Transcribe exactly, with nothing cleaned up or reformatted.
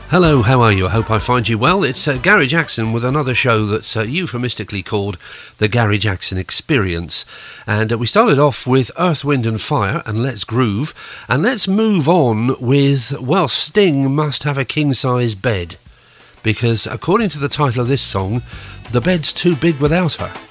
Hello, how are you? I hope I find you well. It's uh, Gary Jackson with another show that's uh, euphemistically called The Gary Jackson Experience. And uh, we started off with Earth, Wind and Fire and Let's Groove. And let's move on with, well, Sting must have a king-size bed. Because according to the title of this song, the bed's too big without her.